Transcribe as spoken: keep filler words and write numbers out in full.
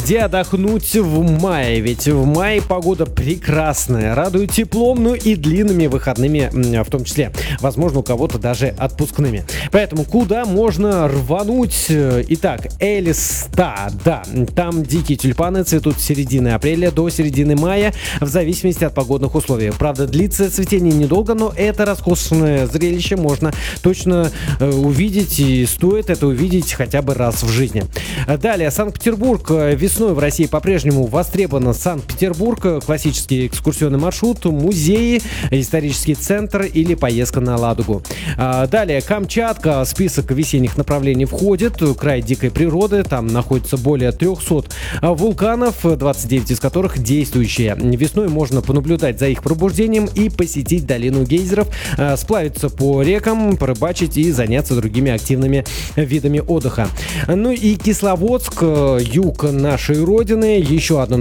Где отдохнуть в мае? Ведь в мае погода прекрасная, радует теплом, ну и длинными выходными в том числе. Возможно, у кого-то даже отпускными. Поэтому куда можно рвануть? Итак, Элиста, да, там дикие тюльпаны цветут с середины апреля до середины мая, в зависимости от погодных условий. Правда, длится цветение недолго, но это роскошное зрелище можно точно э, увидеть, и стоит это увидеть хотя бы раз в жизни. Далее, Санкт-Петербург. Весной в России по-прежнему востребован Санкт-Петербург, классический экскурсионный маршрут, музеи, исторический центр или поездка на Ладогу. Далее, Камчатка. Список весенних направлений входит. Край дикой природы. Там находится более трехсот вулканов, двадцать девять из которых действующие. Весной можно понаблюдать за их пробуждением и посетить долину гейзеров, сплавиться по рекам, порыбачить и заняться другими активными видами отдыха. Ну и Кисловодск, юг нашей родины. Еще одно